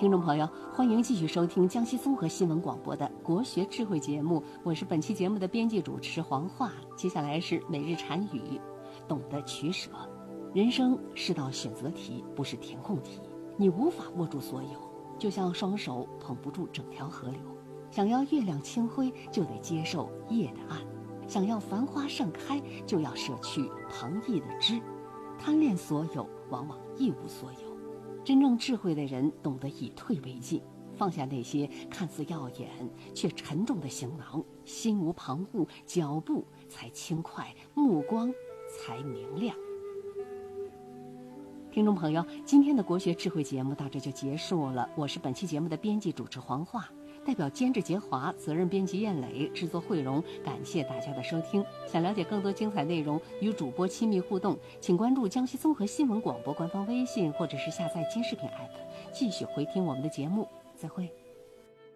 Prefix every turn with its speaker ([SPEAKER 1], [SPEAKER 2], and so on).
[SPEAKER 1] 听众朋友，欢迎继续收听江西综合新闻广播的国学智慧节目，我是本期节目的编辑主持黄华。接下来是每日禅语，懂得取舍。人生是道选择题，不是填空题，你无法握住所有，就像双手捧不住整条河流。想要月亮清辉，就得接受夜的暗；想要繁花盛开，就要舍去蓬逸的枝。贪恋所有，往往一无所有。真正智慧的人懂得以退为进，放下那些看似耀眼却沉重的行囊，心无旁骛，脚步才轻快，目光才明亮。听众朋友，今天的国学智慧节目到这就结束了。我是本期节目的编辑主持黄华，代表监制杰华，责任编辑燕磊，制作慧荣，感谢大家的收听。想了解更多精彩内容，与主播亲密互动，请关注江西综合新闻广播官方微信，或者是下载金视频 app，继续回听我们的节目。再会。